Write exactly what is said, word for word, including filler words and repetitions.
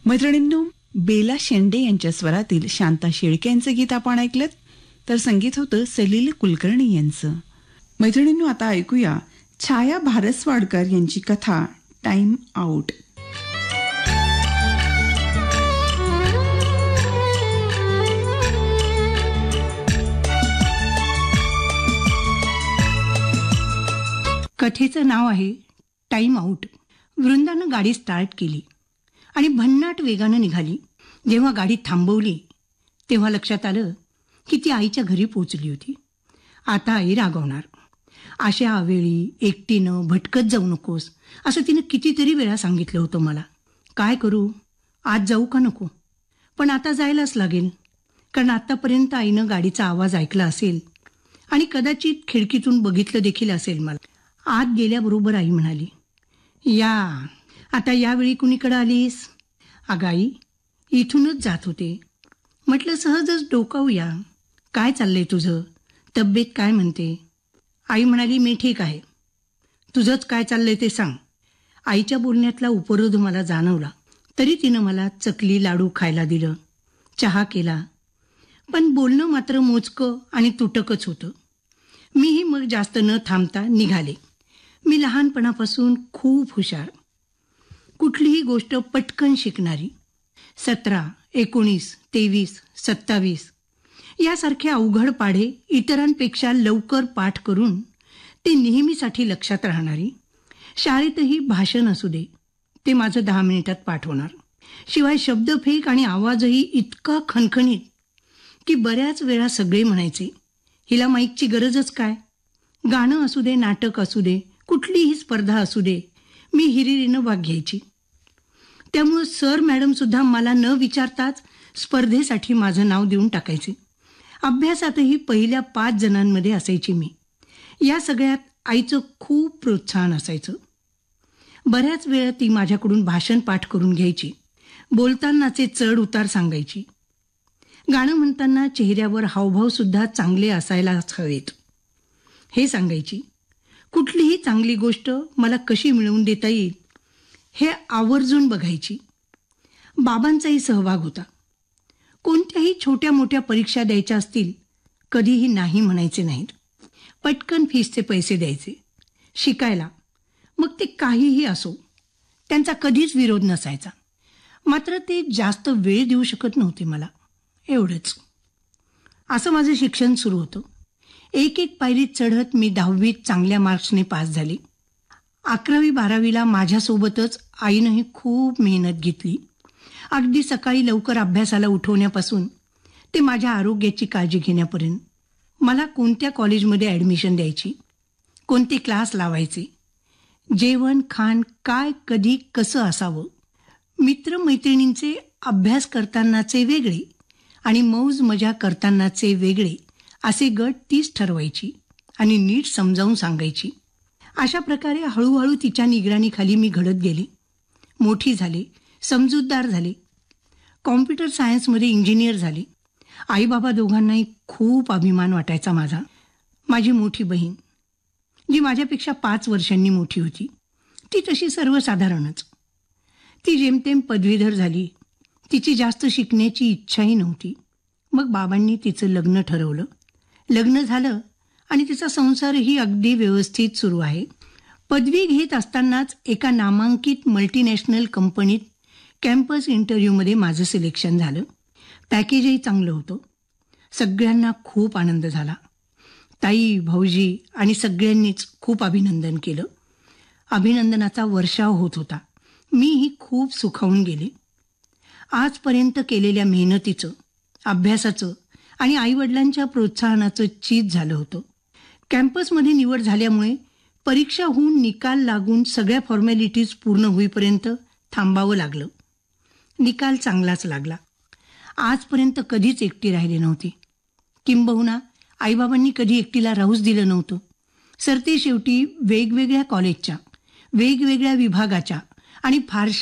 मैत्रिणींनो, बेला शेंडे यांच्या स्वरातील शांता शेळके यांचं गीत आपण ऐकलं, तर संगीत होतं सलील कुलकर्णी यांचं. मैत्रिणींनो, आता ऐकूया छाया भारसवाडकर यांची कथा टाइम आउट. कथेचं नाव आहे टाइम आउट. वृंदानं गाडी स्टार्ट केली आणि भन्नाट वेगानं निघाली. जेव्हा गाडी थांबवली तेव्हा लक्षात आलं की ती आईच्या घरी पोचली होती. आता आई रागवणार. अशा वेळी एकटीनं भटकत जाऊ नकोस असं तिनं कितीतरी वेळा सांगितलं होतं मला. काय करू, आज जाऊ का नको? पण आता जायलाच लागेल, कारण आतापर्यंत आईनं गाडीचा आवाज ऐकला असेल आणि कदाचित खिडकीतून बघितलं देखील असेल मला. आत गेल्याबरोबर आई म्हणाली, या आता यावेळी कुणीकडे आलीस? अगं आई, इथूनच जात होते. म्हटलं सहजच डोकावूया. काय चाललंय तुझं? तब्येत काय म्हणते? आई म्हणाली, मी ठीक आहे. तुझंच काय चाललंय ते सांग. आईच्या बोलण्यातला उपरोध मला जाणवला. तरी तिनं मला चकली लाडू खायला दिलं, चहा केला. पण बोलणं मात्र मोजकं आणि तुटकच होतं. मीही मग जास्त न थांबता निघाले. मी लहानपणापासून खूप हुशार, कुठलीही गोष्ट पटकन शिकणारी. सतरा, एकोणीस, तेवीस, सत्तावीस यासारखे अवघड पाढे इतरांपेक्षा लवकर पाठ करून ते नेहमीसाठी लक्षात राहणारी. शाळेतही भाषण असू दे, ते माझं दहा मिनिटात पाठ होणार. शिवाय शब्दफेक आणि आवाजही इतका खणखणीत की बऱ्याच वेळा सगळे म्हणायचे, हिला माईकची गरजच काय? गाणं असू दे, नाटक असू दे, कुठलीही स्पर्धा असू दे, मी हिरिरीनं भाग घ्यायची. त्यामुळं सर मॅडम सुद्धा मला न विचारताच स्पर्धेसाठी माझं नाव देऊन टाकायचे. अभ्यासातही पहिल्या पाच जणांमध्ये असायची मी. या सगळ्यात आईचं खूप प्रोत्साहन असायचं. बऱ्याच वेळा ती माझ्याकडून भाषण पाठ करून घ्यायची. बोलतानाचे चढ उतार सांगायची. गाणं म्हणताना चेहऱ्यावर हावभाव सुद्धा चांगले असायलाच हवेत हे सांगायची. कुठलीही चांगली गोष्ट मला कशी मिळवून देता येईल हे आवर्जून बघायची. बाबांचाही सहभाग होता. कोणत्याही छोट्या मोठ्या परीक्षा द्यायच्या असतील, कधीही नाही म्हणायचे नाहीत. पटकन फीसचे पैसे द्यायचे शिकायला, मग ते काहीही असो. त्यांचा कधीच विरोध नसायचा. मात्र ते जास्त वेळ देऊ शकत नव्हते मला, एवढंच. असं माझं शिक्षण सुरू होतं. एक एक पायरी चढत मी दहावीत चांगल्या मार्क्सने पास झाली. अकरावी बारावीला माझ्यासोबतच आईनंही खूप मेहनत घेतली. अगदी सकाळी लवकर अभ्यासाला उठवण्यापासून ते माझ्या आरोग्याची काळजी घेण्यापर्यंत. मला कोणत्या कॉलेजमध्ये ॲडमिशन द्यायची, कोणते क्लास लावायचे, जेवण खाण काय कधी कसं असावं, मित्रमैत्रिणींचे अभ्यास करतानाचे वेगळे आणि मौज मजा करतानाचे वेगळे असे गट तीच ठरवायची आणि नीट समजावून सांगायची. अशा प्रकारे हळूहळू तिच्या निगराणीखाली मी घडत गेले. मोठी झाले, समजूतदार झाले. कॉम्प्युटर सायन्समध्ये इंजिनियर झाले. आईबाबा दोघांनाही खूप अभिमान वाटायचा माझा. माझी मोठी बहीण, जी माझ्यापेक्षा पाच वर्षांनी मोठी होती, ती तशी सर्वसाधारणच. ती जेमतेम पदवीधर झाली. तिची जास्त शिकण्याची इच्छाही नव्हती. मग बाबांनी तिचं लग्न ठरवलं. लग्न झालं आणि तिचा संसारही अगदी व्यवस्थित सुरू आहे. पदवी घेत असतानाच एका नामांकित मल्टीनॅशनल कंपनीत कॅम्पस इंटरव्ह्यूमध्ये माझं सिलेक्शन झालं. पॅकेजही चांगलं होतं. सगळ्यांना खूप आनंद झाला. ताई, भाऊजी आणि सगळ्यांनीच खूप अभिनंदन केलं. अभिनंदनाचा वर्षाव होत होता. मीही खूप सुखावून गेले. आजपर्यंत केलेल्या मेहनतीचं, अभ्यासाचं आणि आईवडिलांच्या प्रोत्साहनाचं चीज झालं होतं. कॅम्पसमध्ये निवड झाल्यामुळे परीक्षा होऊन निकाल लागून सगळ्या फॉर्मॅलिटीज पूर्ण होईपर्यंत थांबावं लागलं. निकाल चांगलाच लागला. आजपर्यंत कधीच एकटी राहिले नव्हते. किंबहुना आईबाबांनी कधी एकटीला राहूच दिलं नव्हतं. सरते शेवटी वेगवेगळ्या कॉलेजच्या, वेगवेगळ्या विभागाच्या आणि फारशा